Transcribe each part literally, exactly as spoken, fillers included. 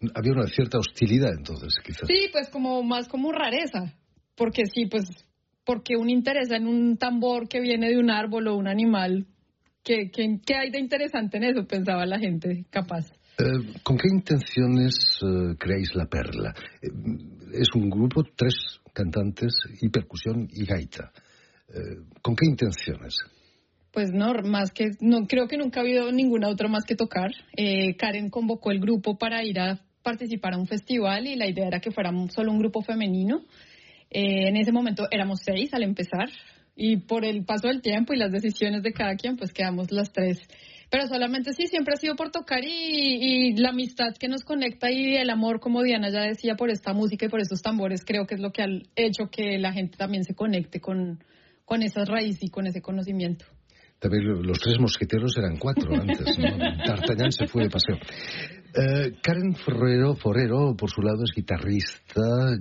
Había una cierta hostilidad entonces, quizás. Sí, pues como más como rareza, porque sí, pues, porque un interés en un tambor que viene de un árbol o un animal, ¿qué, qué, qué hay de interesante en eso? Pensaba la gente, capaz. Eh, ¿Con qué intenciones eh, creáis La Perla? Eh, es un grupo, tres cantantes y percusión y gaita. Eh, ¿Con qué intenciones? Pues no, más que, no creo que nunca ha habido ninguna otra más que tocar. Eh, Karen convocó el grupo para ir a participar a un festival y la idea era que fuera solo un grupo femenino. Eh, en ese momento éramos seis al empezar y por el paso del tiempo y las decisiones de cada quien, pues quedamos las tres. Pero solamente sí, siempre ha sido por tocar y, y la amistad que nos conecta y el amor, como Diana ya decía, por esta música y por estos tambores, creo que es lo que ha hecho que la gente también se conecte con, con esas raíces y con ese conocimiento. También los tres mosqueteros eran cuatro antes, ¿no? D'Artagnan se fue de paseo. Eh, Karen Forero, Forero, por su lado, es guitarrista,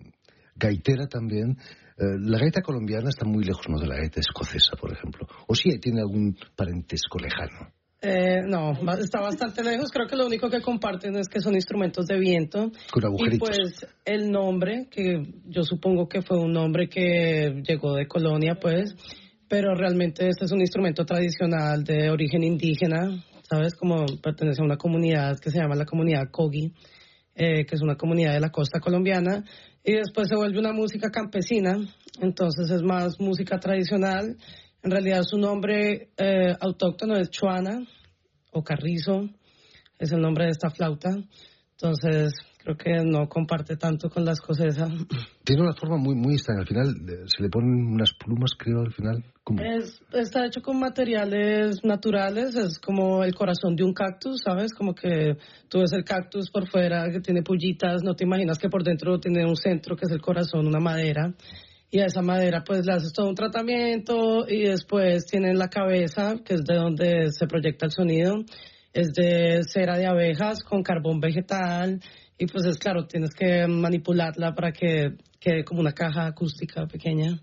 gaitera también. Eh, la gaita colombiana está muy lejos, ¿no?, de la gaita escocesa, por ejemplo. ¿O sí tiene algún parentesco lejano? Eh, no, está bastante lejos. Creo que lo único que comparten es que son instrumentos de viento. Con agujeritos. Y pues el nombre, que yo supongo que fue un nombre que llegó de Colonia, pues... Pero realmente este es un instrumento tradicional de origen indígena, ¿sabes? Como pertenece a una comunidad que se llama la comunidad Kogi, eh, que es una comunidad de la costa colombiana, y después se vuelve una música campesina, entonces es más música tradicional. En realidad su nombre eh, autóctono es chuana o carrizo, es el nombre de esta flauta, entonces creo que no comparte tanto con la escocesa. Tiene una forma muy muy extraña. Al final se le ponen unas plumas, creo, al final. ¿Cómo? Es, está hecho con materiales naturales, es como el corazón de un cactus, ¿sabes? Como que tú ves el cactus por fuera que tiene pullitas, no te imaginas que por dentro tiene un centro que es el corazón, una madera. Y a esa madera pues le haces todo un tratamiento y después tienen la cabeza, que es de donde se proyecta el sonido. Es de cera de abejas con carbón vegetal. Y pues es claro, tienes que manipularla para que quede como una caja acústica pequeña.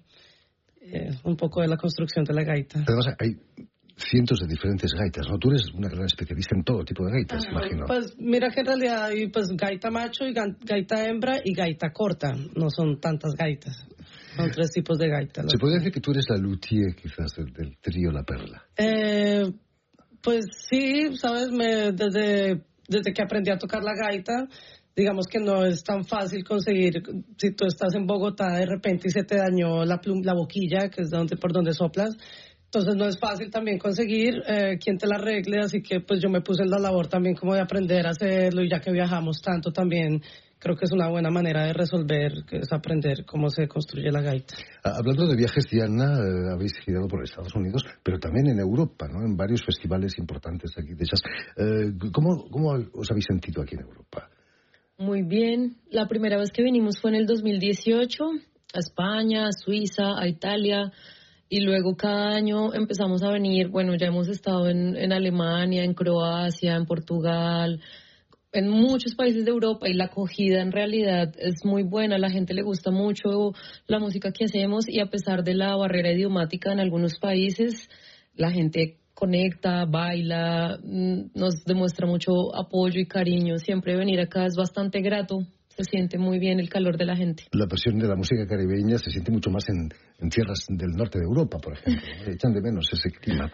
Eh, un poco de la construcción de la gaita. Además hay cientos de diferentes gaitas, ¿no? Tú eres una gran especialista en todo tipo de gaitas, ah, imagino. Pues mira que en realidad hay pues gaita macho y gaita hembra y gaita corta. No son tantas gaitas. Son tres tipos de gaita. ¿Se puede decir que tú eres la luthier quizás del, del trío La Perla? Eh, pues sí, sabes, me, desde, desde que aprendí a tocar la gaita... Digamos que no es tan fácil conseguir, si tú estás en Bogotá de repente y se te dañó la, plum, la boquilla, que es donde, por donde soplas, entonces no es fácil también conseguir eh, quien te la arregle, así que pues yo me puse en la labor también como de aprender a hacerlo, y ya que viajamos tanto también, creo que es una buena manera de resolver, que es aprender cómo se construye la gaita. Hablando de viajes, Diana, eh, habéis girado por Estados Unidos, pero también en Europa, ¿no? En varios festivales importantes aquí de jazz. Eh, ¿cómo, ¿Cómo os habéis sentido aquí en Europa? Muy bien. La primera vez que vinimos fue en el dos mil dieciocho, a España, a Suiza, a Italia, y luego cada año empezamos a venir. Bueno, ya hemos estado en, en Alemania, en Croacia, en Portugal, en muchos países de Europa, y la acogida en realidad es muy buena. A la gente le gusta mucho la música que hacemos, y a pesar de la barrera idiomática en algunos países, la gente conecta, baila, nos demuestra mucho apoyo y cariño. Siempre venir acá es bastante grato, se siente muy bien el calor de la gente. La pasión de la música caribeña se siente mucho más en, en tierras del norte de Europa, por ejemplo. Echan de menos ese clima.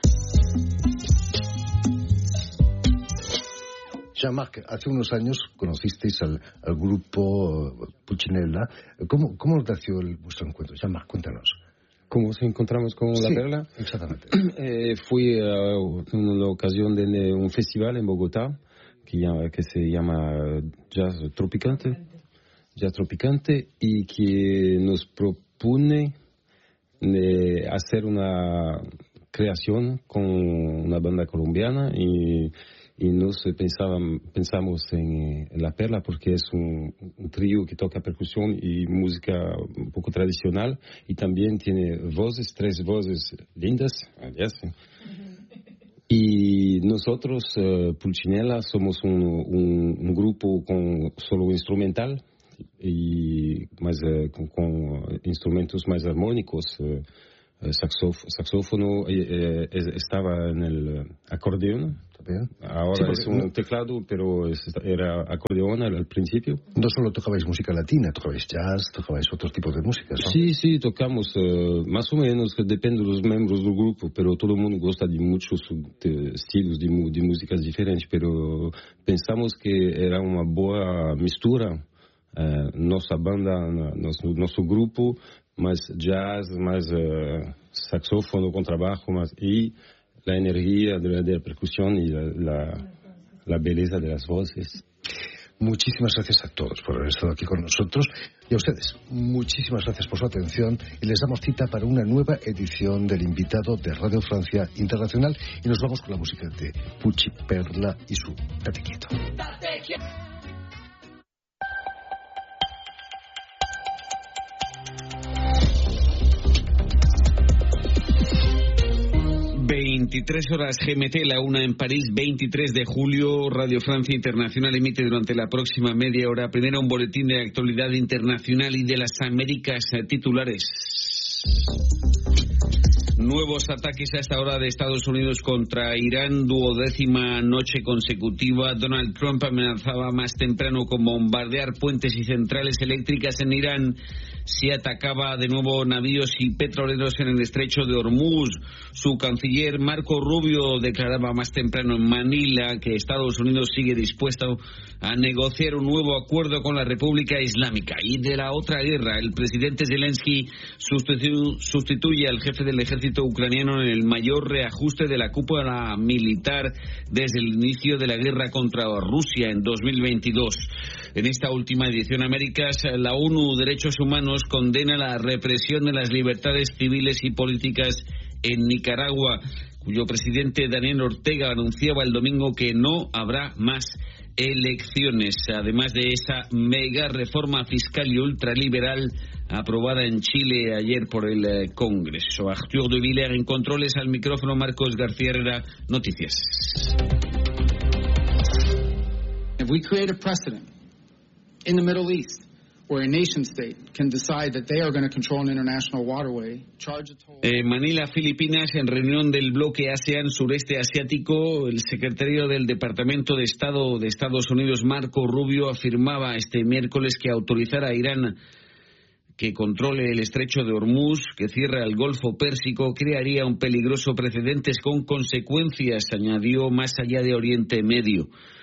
Jean-Marc, hace unos años conocisteis al, al grupo Pulcinella. ¿Cómo, cómo nació el, vuestro encuentro? Jean-Marc, cuéntanos. ¿Cómo nos encontramos con sí, La Perla? Exactamente. Eh, fui uh, en la ocasión de un festival en Bogotá que, que se llama Jazz Tropicante, Jazz Tropicante, y que nos propone de hacer una creación con una banda colombiana, y y nos pensaban, pensamos en, en La Perla porque es un, un trío que toca percusión y música un poco tradicional, y también tiene voces, tres voces lindas. Yes. Y nosotros, uh, Pulcinella, somos un, un, un grupo con solo instrumental y más, uh, con, con instrumentos más armónicos, uh, saxof- saxófono, eh, eh, estaba en el acordeón. ¿También? Ahora Sí, es un no, teclado, pero es, era acordeón al, al principio. no solo tocabais música latina, tocabais jazz, tocabais otros tipos de músicas, ¿no? Sí, sí, tocamos uh, más o menos, que depende de los miembros del grupo, pero todo el mundo gusta de muchos de estilos de, mu- de músicas diferentes, pero pensamos que era una buena mistura, uh, nuestra banda, nuestro, nuestro grupo, más jazz, más uh, saxófono, contrabajo, más, y la energía de la, de la percusión y la, la, la belleza de las voces. Muchísimas gracias a todos por haber estado aquí con nosotros y a ustedes, muchísimas gracias por su atención y les damos cita para una nueva edición del invitado de Radio Francia Internacional y nos vamos con la música de Pucci Perla y su Date Quieto. veintitrés horas G M T, la una en París, veintitrés de julio. Radio Francia Internacional emite durante la próxima media hora primero un boletín de actualidad internacional y de las Américas titulares. Nuevos ataques a esta hora de Estados Unidos contra Irán, duodécima noche consecutiva. Donald Trump amenazaba más temprano con bombardear puentes y centrales eléctricas en Irán si atacaba de nuevo navíos y petroleros en el estrecho de Hormuz. Su canciller Marco Rubio declaraba más temprano en Manila que Estados Unidos sigue dispuesto a negociar un nuevo acuerdo con la República Islámica. Y de la otra guerra, el presidente Zelensky sustitu- sustituye al jefe del ejército ucraniano en el mayor reajuste de la cúpula militar desde el inicio de la guerra contra Rusia en dos mil veintidós. En esta última edición Américas, la ONU Derechos Humanos condena la represión de las libertades civiles y políticas en Nicaragua, cuyo presidente Daniel Ortega anunciaba el domingo que no habrá más elecciones, además de esa mega reforma fiscal y ultraliberal aprobada en Chile ayer por el eh, Congreso. Arthur de Villers en controles, al micrófono Marcos García Herrera, Noticias. If we create a precedent in the Middle East where a nation state can decide that they are going to control an international waterway, charge a toll. En Manila, Filipinas, en reunión del bloque ASEAN Sureste Asiático, el secretario del Departamento de Estado de Estados Unidos, Marco Rubio, afirmaba este miércoles que autorizar a Irán que controle el estrecho de Hormuz, que cierra el Golfo Pérsico, crearía un peligroso precedente con consecuencias, añadió, más allá de Oriente Medio.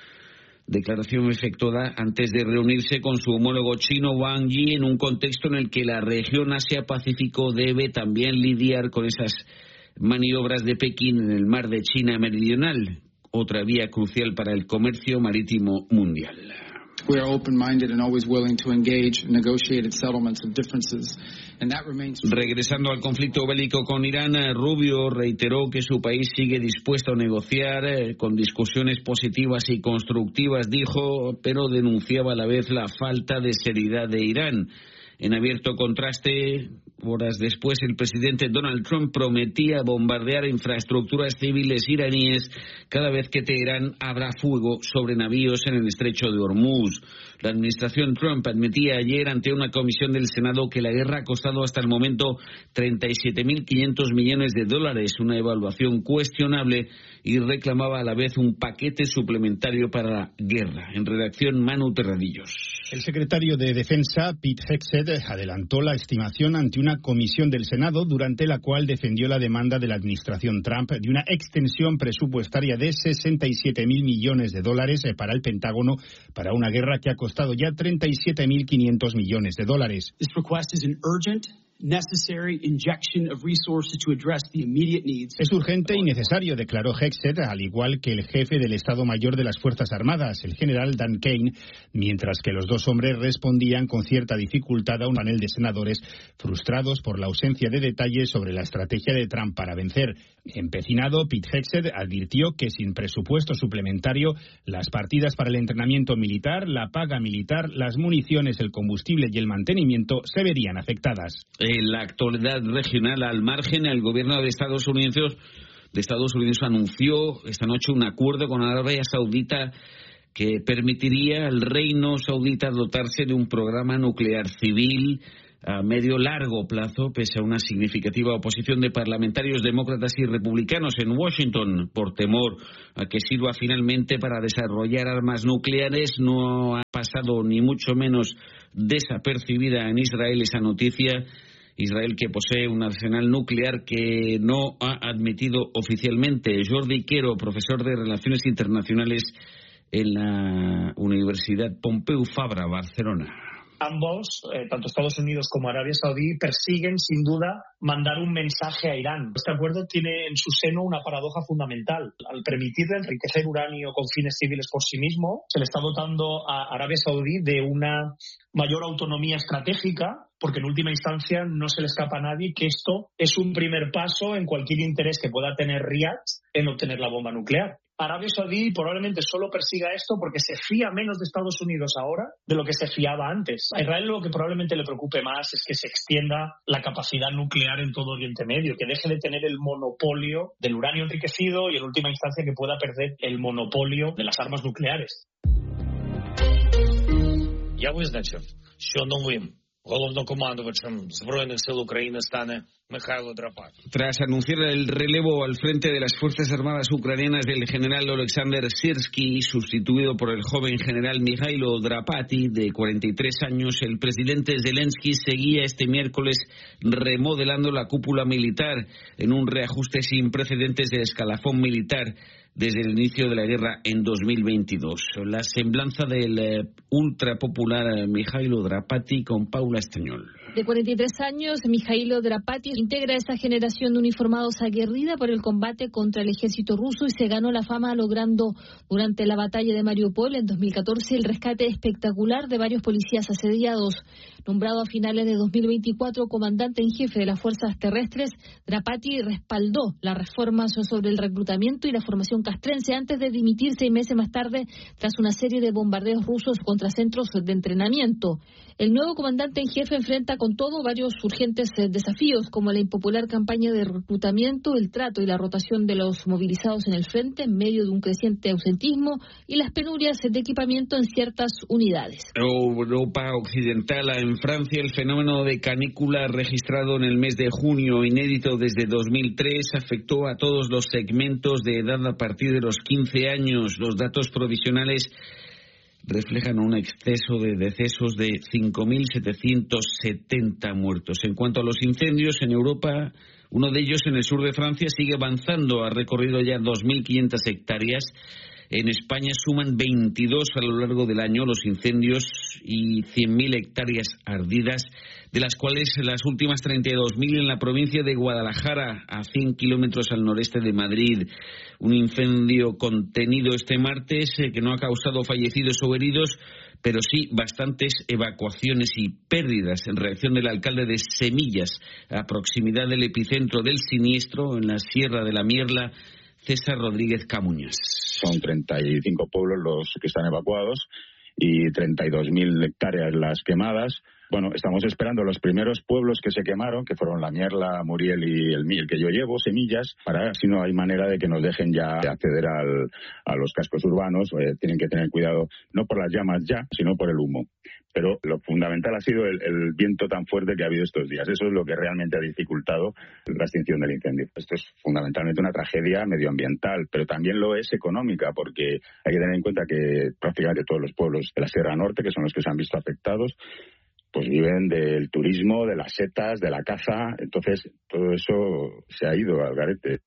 Declaración efectuada antes de reunirse con su homólogo chino Wang Yi en un contexto en el que la región Asia-Pacífico debe también lidiar con esas maniobras de Pekín en el mar de China Meridional, otra vía crucial para el comercio marítimo mundial. We are open-minded and always willing to engage in negotiated settlements of differences, and that remains true. Regresando al conflicto bélico con Irán, Rubio reiteró que su país sigue dispuesto a negociar eh, con discusiones positivas y constructivas, dijo, pero denunciaba a la vez la falta de seriedad de Irán. En abierto contraste, horas después, el presidente Donald Trump prometía bombardear infraestructuras civiles iraníes cada vez que Teherán abra fuego sobre navíos en el estrecho de Hormuz. La administración Trump admitía ayer ante una comisión del Senado que la guerra ha costado hasta el momento treinta y siete mil quinientos millones de dólares, una evaluación cuestionable, y reclamaba a la vez un paquete suplementario para la guerra. En redacción, Manu Terradillos. El secretario de Defensa, Pete Hegseth, adelantó la estimación ante una comisión del Senado durante la cual defendió la demanda de la administración Trump de una extensión presupuestaria de sesenta y siete mil millones de dólares para el Pentágono para una guerra que ha costado ya treinta y siete mil quinientos millones de dólares. This request is an urgent, necessary injection of resources to address the immediate needs. Es urgente y necesario, declaró Hegseth, al igual que el jefe del Estado Mayor de las Fuerzas Armadas, el general Dan Kane, mientras que los dos hombres respondían con cierta dificultad a un panel de senadores frustrados por la ausencia de detalles sobre la estrategia de Trump para vencer. Empecinado, Pete Hegseth advirtió que sin presupuesto suplementario, las partidas para el entrenamiento militar, la paga militar, las municiones, el combustible y el mantenimiento se verían afectadas. En la actualidad regional al margen, el gobierno de Estados Unidos de Estados Unidos anunció esta noche un acuerdo con Arabia Saudita que permitiría al reino saudita dotarse de un programa nuclear civil a medio largo plazo, pese a una significativa oposición de parlamentarios demócratas y republicanos en Washington por temor a que sirva finalmente para desarrollar armas nucleares. No ha pasado ni mucho menos desapercibida en Israel esa noticia. Israel, que posee un arsenal nuclear que no ha admitido oficialmente. Jordi Quero, profesor de Relaciones Internacionales en la Universidad Pompeu Fabra, Barcelona. Ambos, eh, tanto Estados Unidos como Arabia Saudí, persiguen sin duda mandar un mensaje a Irán. Este acuerdo tiene en su seno una paradoja fundamental. Al permitirle enriquecer uranio con fines civiles por sí mismo, se le está dotando a Arabia Saudí de una mayor autonomía estratégica, porque en última instancia no se le escapa a nadie que esto es un primer paso en cualquier interés que pueda tener Riad en obtener la bomba nuclear. Arabia Saudí probablemente solo persiga esto porque se fía menos de Estados Unidos ahora de lo que se fiaba antes. A Israel lo que probablemente le preocupe más es que se extienda la capacidad nuclear en todo Oriente Medio, que deje de tener el monopolio del uranio enriquecido y en última instancia que pueda perder el monopolio de las armas nucleares. Я визначив, що новим головнокомандувачем Збройних сил України стане Михайло Драпаті. Tras anunciar el relevo al frente de las Fuerzas Armadas ucranianas del general Oleksandr Syrskyi, sustituido por el joven general Mihailo Drapati, de cuarenta y tres años, el presidente Zelensky seguía este miércoles remodelando la cúpula militar en un reajuste sin precedentes del escalafón militar desde el inicio de la guerra en dos mil veintidós. La semblanza del eh, ultrapopular Mihailo Drapati con Paula Estañol. De cuarenta y tres años, Mihailo Drapati integra esa generación de uniformados aguerrida por el combate contra el ejército ruso y se ganó la fama logrando durante la batalla de Mariupol en dos mil catorce el rescate espectacular de varios policías asediados. Nombrado a finales de dos mil veinticuatro comandante en jefe de las fuerzas terrestres, Drapati respaldó las reformas sobre el reclutamiento y la formación castrense antes de dimitir seis meses más tarde tras una serie de bombardeos rusos contra centros de entrenamiento. El nuevo comandante en jefe enfrenta con todo varios urgentes desafíos, como la impopular campaña de reclutamiento, el trato y la rotación de los movilizados en el frente en medio de un creciente ausentismo y las penurias de equipamiento en ciertas unidades. Europa Occidental, en Francia, el fenómeno de canícula registrado en el mes de junio, inédito desde dos mil tres, afectó a todos los segmentos de edad a partir de los quince años. Los datos provisionales reflejan un exceso de decesos de cinco mil setecientos setenta muertos. En cuanto a los incendios en Europa, uno de ellos en el sur de Francia sigue avanzando, ha recorrido ya dos mil quinientas hectáreas. En España suman veintidós a lo largo del año los incendios y cien mil hectáreas ardidas, de las cuales las últimas treinta y dos mil en la provincia de Guadalajara, a cien kilómetros al noreste de Madrid. Un incendio contenido este martes eh, que no ha causado fallecidos o heridos, pero sí bastantes evacuaciones y pérdidas, en reacción del alcalde de Semillas, a proximidad del epicentro del siniestro, en la Sierra de la Mierla, César Rodríguez Camuñas. Son treinta y cinco pueblos los que están evacuados y treinta y dos mil hectáreas las quemadas. Bueno, estamos esperando los primeros pueblos que se quemaron, que fueron La Mierla, Muriel y el, el que yo llevo, Semillas, para ver si no hay manera de que nos dejen ya acceder al, a los cascos urbanos. Eh, tienen que tener cuidado, no por las llamas ya, sino por el humo. Pero lo fundamental ha sido el, el viento tan fuerte que ha habido estos días. Eso es lo que realmente ha dificultado la extinción del incendio. Esto es fundamentalmente una tragedia medioambiental, pero también lo es económica, porque hay que tener en cuenta que prácticamente todos los pueblos de la Sierra Norte, que son los que se han visto afectados, pues viven del turismo, de las setas, de la caza. Entonces, todo eso se ha ido al garete.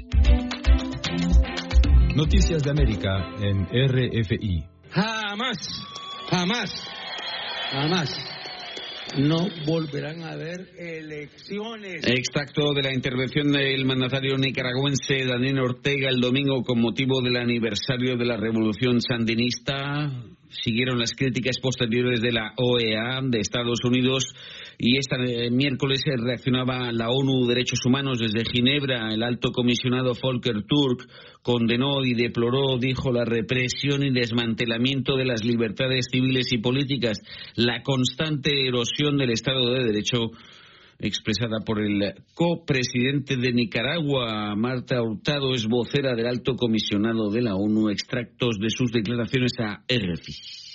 Noticias de América en R F I. Jamás, jamás, jamás no volverán a haber elecciones. Extracto de la intervención del mandatario nicaragüense Daniel Ortega el domingo con motivo del aniversario de la Revolución Sandinista. Siguieron las críticas posteriores de la O E A, de Estados Unidos, y este miércoles reaccionaba la ONU Derechos Humanos desde Ginebra. El alto comisionado Volker Turk condenó y deploró, dijo, la represión y desmantelamiento de las libertades civiles y políticas, la constante erosión del Estado de Derecho, expresada por el copresidente de Nicaragua. Marta Hurtado es vocera del alto comisionado de la ONU. Extractos de sus declaraciones a R F I.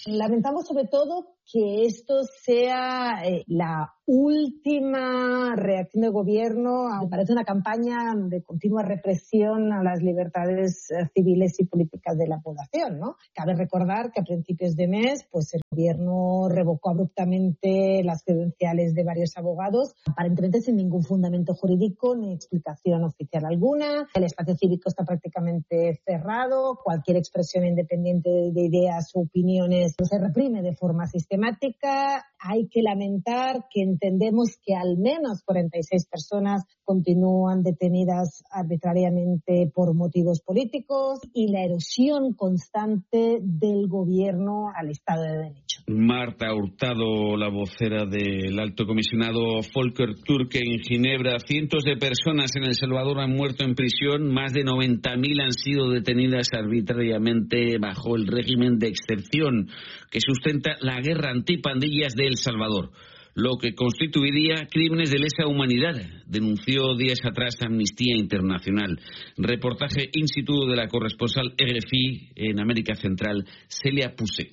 Lamentamos sobre todo que esto sea eh, la última reacción del gobierno. Me parece una campaña de continua represión a las libertades eh, civiles y políticas de la población, ¿no? Cabe recordar que a principios de mes, pues el gobierno revocó abruptamente las credenciales de varios abogados, aparentemente sin ningún fundamento jurídico ni explicación oficial alguna. El espacio cívico está prácticamente cerrado. Cualquier expresión independiente de ideas o opiniones se reprime de forma sistemática. Hay que lamentar que entendemos que al menos cuarenta y seis personas continúan detenidas arbitrariamente por motivos políticos y la erosión constante del gobierno al Estado de Derecho. Marta Hurtado, la vocera del alto comisionado Volker Turk en Ginebra. Cientos de personas en El Salvador han muerto en prisión, más de noventa mil han sido detenidas arbitrariamente bajo el régimen de excepción que sustenta la guerra antipandillas de El Salvador, lo que constituiría crímenes de lesa humanidad, denunció días atrás Amnistía Internacional. Reportaje in situ de la corresponsal R F I en América Central, Celia Puset.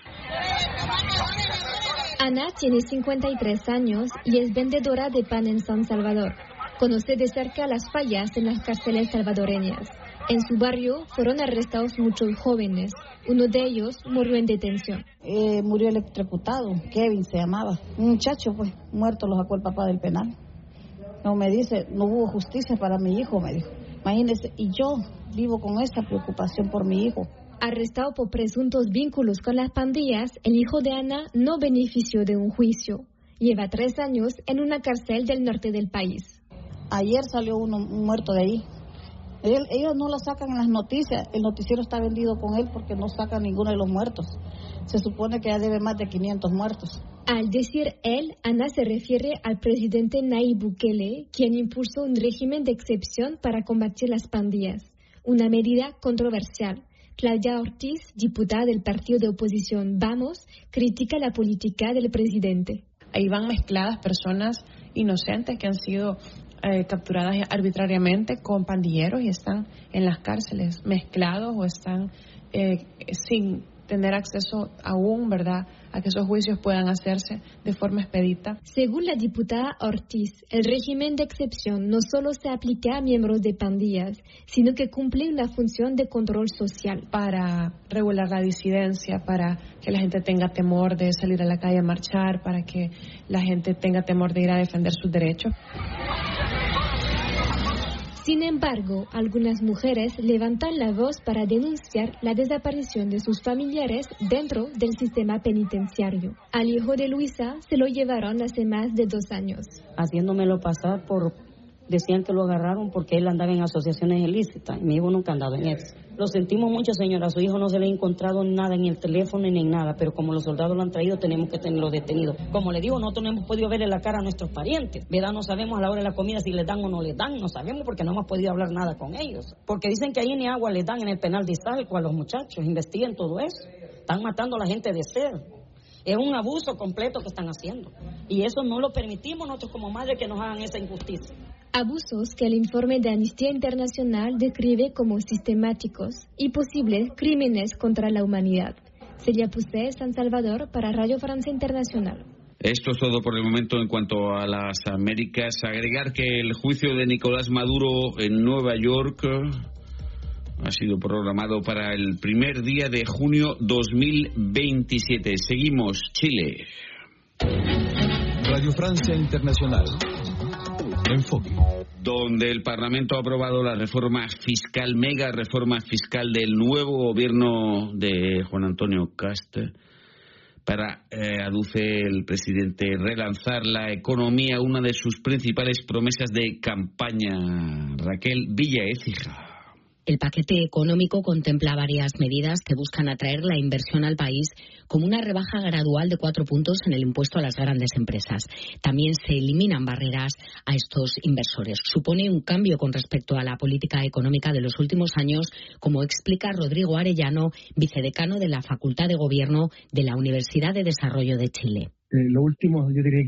Ana tiene cincuenta y tres años y es vendedora de pan en San Salvador. Conoce de cerca las fallas en las cárceles salvadoreñas. En su barrio fueron arrestados muchos jóvenes. Uno de ellos murió en detención. Eh, murió electrocutado, Kevin se llamaba. Un muchacho, pues, muerto, lo sacó el papá del penal. No, me dice, no hubo justicia para mi hijo, me dijo. Imagínese, y yo vivo con esa preocupación por mi hijo. Arrestado por presuntos vínculos con las pandillas, el hijo de Ana no benefició de un juicio. Lleva tres años en una cárcel del norte del país. Ayer salió uno muerto de ahí. Ellos, ellos no lo sacan en las noticias, el noticiero está vendido con él porque no sacan ninguno de los muertos. Se supone que ya debe más de quinientos muertos. Al decir él, Ana se refiere al presidente Nayib Bukele, quien impulsó un régimen de excepción para combatir las pandillas, una medida controversial. Claudia Ortiz, diputada del partido de oposición Vamos, critica la política del presidente. Ahí van mezcladas personas inocentes que han sido eh, capturadas arbitrariamente con pandilleros y están en las cárceles mezclados o están eh, sin tener acceso aún, ¿verdad?, a que esos juicios puedan hacerse de forma expedita. Según la diputada Ortiz, el régimen de excepción no solo se aplica a miembros de pandillas, sino que cumple una función de control social. Para regular la disidencia, para que la gente tenga temor de salir a la calle a marchar, para que la gente tenga temor de ir a defender sus derechos. Sin embargo, algunas mujeres levantan la voz para denunciar la desaparición de sus familiares dentro del sistema penitenciario. Al hijo de Luisa se lo llevaron hace más de dos años. Haciéndomelo pasar por... Decían que lo agarraron porque él andaba en asociaciones ilícitas y mi hijo nunca ha andado en eso. Lo sentimos mucho, señora. A su hijo no se le ha encontrado nada en el teléfono ni en nada, pero como los soldados lo han traído, tenemos que tenerlo detenido. Como le digo, nosotros no hemos podido verle la cara a nuestros parientes, ¿verdad? No sabemos a la hora de la comida si les dan o no les dan, no sabemos porque no hemos podido hablar nada con ellos. Porque dicen que ahí ni agua les dan en el penal de Izalco a los muchachos, investiguen todo eso. Están matando a la gente de sed. Es un abuso completo que están haciendo. Y eso no lo permitimos nosotros como madres que nos hagan esa injusticia. Abusos que el informe de Amnistía Internacional describe como sistemáticos y posibles crímenes contra la humanidad. Celia Puset, San Salvador, para Radio Francia Internacional. Esto es todo por el momento en cuanto a las Américas. Agregar que el juicio de Nicolás Maduro en Nueva York ha sido programado para el primer día de junio dos mil veintisiete. Seguimos, Chile. Radio Francia Internacional. Enfoque. Donde el Parlamento ha aprobado la reforma fiscal, mega reforma fiscal del nuevo gobierno de Juan Antonio Kast para, eh, aduce el presidente, relanzar la economía, una de sus principales promesas de campaña. Raquel Villaécija. El paquete económico contempla varias medidas que buscan atraer la inversión al país, como una rebaja gradual de cuatro puntos en el impuesto a las grandes empresas. También se eliminan barreras a estos inversores. Supone un cambio con respecto a la política económica de los últimos años, como explica Rodrigo Arellano, vicedecano de la Facultad de Gobierno de la Universidad de Desarrollo de Chile. Eh, lo último, yo diría que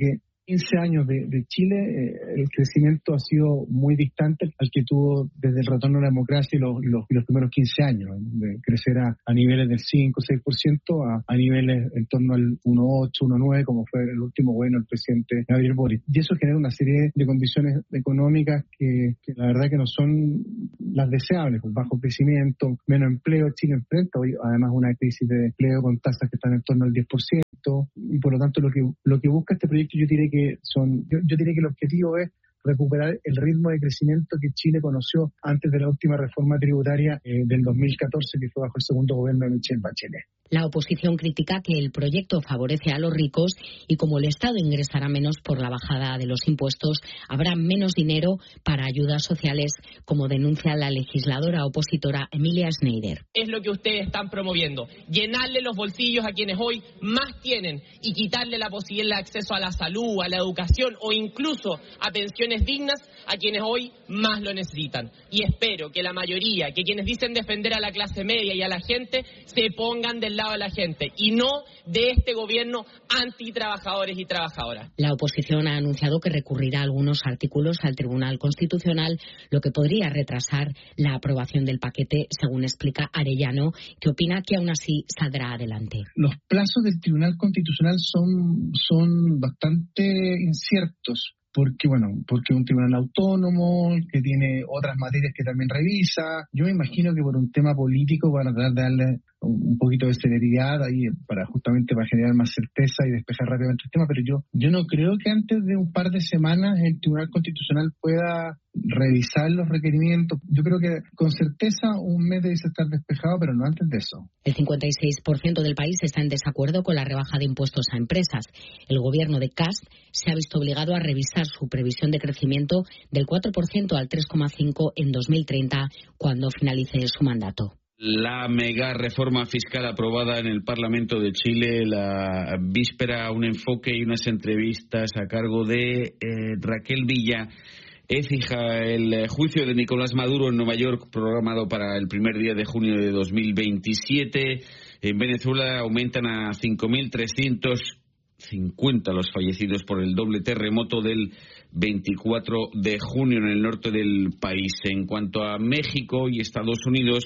quince años de, de Chile, eh, el crecimiento ha sido muy distante al que tuvo desde el retorno a la democracia y los, y los, y los primeros quince años, de crecer a, a niveles del cinco o seis por ciento a, a niveles en torno al uno coma ocho, uno coma nueve, como fue el último gobierno del presidente Gabriel Boric. Y eso genera una serie de condiciones económicas que, que la verdad que no son las deseables, con bajo crecimiento, menos empleo. Chile enfrenta hoy además una crisis de empleo con tasas que están en torno al diez por ciento, y por lo tanto lo que lo que busca este proyecto, yo diré que son yo, yo diré que el objetivo es recuperar el ritmo de crecimiento que Chile conoció antes de la última reforma tributaria eh, del dos mil catorce, que fue bajo el segundo gobierno de Michelle Bachelet. La oposición critica que el proyecto favorece a los ricos y como el Estado ingresará menos por la bajada de los impuestos, habrá menos dinero para ayudas sociales, como denuncia la legisladora opositora Emilia Schneider. Es lo que ustedes están promoviendo, llenarle los bolsillos a quienes hoy más tienen y quitarle la posibilidad de acceso a la salud, a la educación o incluso a pensiones dignas a quienes hoy más lo necesitan. Y espero que la mayoría, que quienes dicen defender a la clase media y a la gente, se pongan del lado de la gente y no de este gobierno antitrabajadores y trabajadoras. La oposición ha anunciado que recurrirá algunos artículos al Tribunal Constitucional, lo que podría retrasar la aprobación del paquete, según explica Arellano, que opina que aún así saldrá adelante. Los plazos del Tribunal Constitucional son, son bastante inciertos. Porque, bueno, porque es un tribunal autónomo, que tiene otras materias que también revisa. Yo me imagino que por un tema político van a tratar de darle un poquito de celeridad ahí para justamente para generar más certeza y despejar rápidamente el tema, pero yo yo no creo que antes de un par de semanas el Tribunal Constitucional pueda revisar los requerimientos. Yo creo que con certeza un mes debe estar despejado, pero no antes de eso. El cincuenta y seis por ciento del país está en desacuerdo con la rebaja de impuestos a empresas. El gobierno de Kast se ha visto obligado a revisar su previsión de crecimiento del cuatro por ciento al tres coma cinco por ciento en dos mil treinta, cuando finalice su mandato. La mega reforma fiscal aprobada en el Parlamento de Chile, la víspera, un enfoque y unas entrevistas a cargo de eh, Raquel Villa. Écija, el juicio de Nicolás Maduro en Nueva York, programado para el primer día de junio de dos mil veintisiete. En Venezuela aumentan a cinco mil trescientos cincuenta los fallecidos por el doble terremoto del veinticuatro de junio en el norte del país. En cuanto a México y Estados Unidos,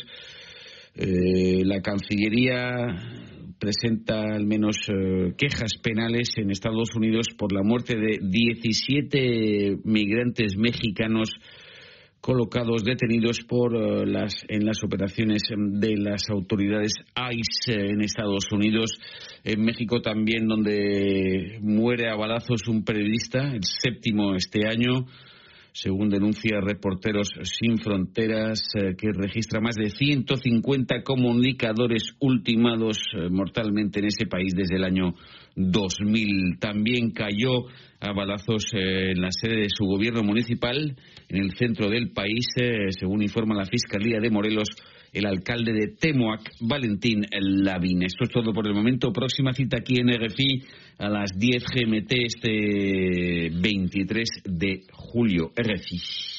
Eh, la Cancillería presenta al menos eh, quejas penales en Estados Unidos por la muerte de diecisiete migrantes mexicanos colocados detenidos por uh, las en las operaciones de las autoridades I C E en Estados Unidos. En México también, donde muere a balazos un periodista, el séptimo este año, según denuncia Reporteros Sin Fronteras, eh, que registra más de ciento cincuenta comunicadores ultimados eh, mortalmente en ese país desde el año dos mil. También cayó a balazos eh, en la sede de su gobierno municipal, en el centro del país, eh, según informa la Fiscalía de Morelos, el alcalde de Temoac, Valentín Lavín. Esto es todo por el momento. Próxima cita aquí en R F I a las diez G M T este veintitrés de julio. R F I.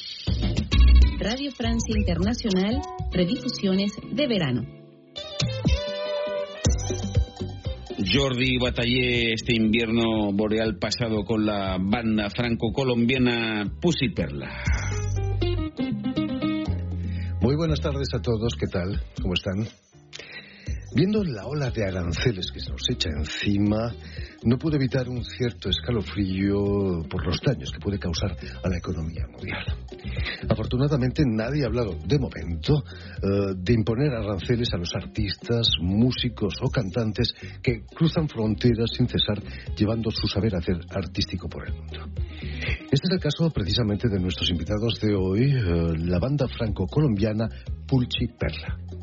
Radio Francia Internacional, redifusiones de verano. Jordi Batallé, este invierno boreal pasado con la banda franco-colombiana Pussy Perla. Muy buenas tardes a todos, ¿qué tal? ¿Cómo están? Viendo la ola de aranceles que se nos echa encima, no pude evitar un cierto escalofrío por los daños que puede causar a la economía mundial. Afortunadamente nadie ha hablado, de momento, uh, de imponer aranceles a los artistas, músicos o cantantes que cruzan fronteras sin cesar, llevando su saber hacer artístico por el mundo. Este es el caso precisamente de nuestros invitados de hoy, uh, la banda franco-colombiana Pussy Perla.